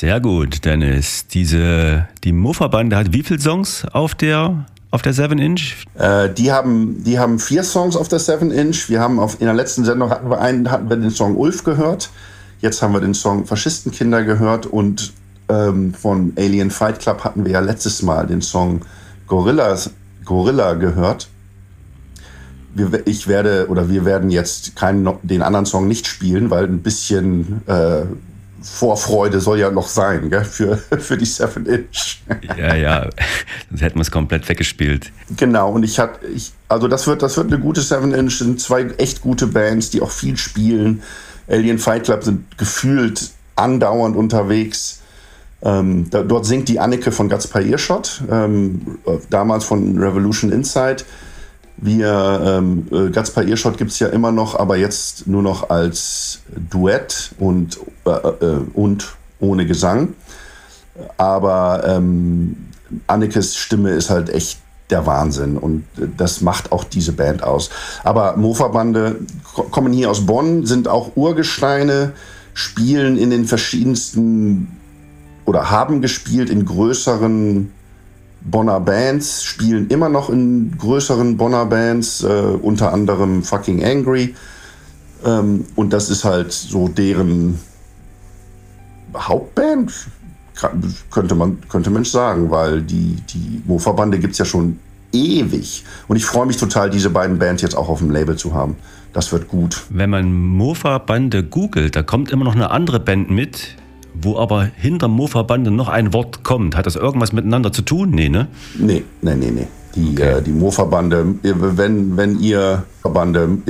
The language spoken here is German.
Sehr gut, Dennis. Die Mofa-Bande hat wie viele Songs auf der 7-Inch? Die haben 4 Songs auf der 7-Inch. Wir haben in der letzten Sendung hatten wir den Song Ulf gehört. Jetzt haben wir den Song Faschistenkinder gehört und von Alien Fight Club hatten wir ja letztes Mal den Song Gorilla gehört. Wir werden jetzt den anderen Song nicht spielen, weil ein bisschen Vorfreude soll ja noch sein, gell? Für die 7-Inch. Ja, sonst hätten wir es komplett weggespielt. Genau, und also das wird eine gute 7-Inch, sind 2 echt gute Bands, die auch viel spielen. Alien Fight Club sind gefühlt andauernd unterwegs. Dort singt die Anneke von Guts Per Earshot, damals von Revolution Inside. Guts Per Earshot gibt es ja immer noch, aber jetzt nur noch als Duett und ohne Gesang. Aber Annekes Stimme ist halt echt der Wahnsinn und das macht auch diese Band aus. Aber Mofa-Bande kommen hier aus Bonn, sind auch Urgesteine, spielen in den verschiedensten oder haben gespielt in größeren Bonner Bands, spielen immer noch in größeren Bonner Bands, unter anderem Fucking Angry. Und das ist halt so deren Hauptband, könnte Mensch sagen, weil die Mofa-Bande gibt es ja schon ewig. Und ich freue mich total, diese beiden Bands jetzt auch auf dem Label zu haben. Das wird gut. Wenn man Mofa-Bande googelt, da kommt immer noch eine andere Band mit, wo aber hinter Mofa-Bande noch ein Wort kommt. Hat das irgendwas miteinander zu tun? Nee, ne? Nee. Die Mofa-Bande, wenn ihr Bande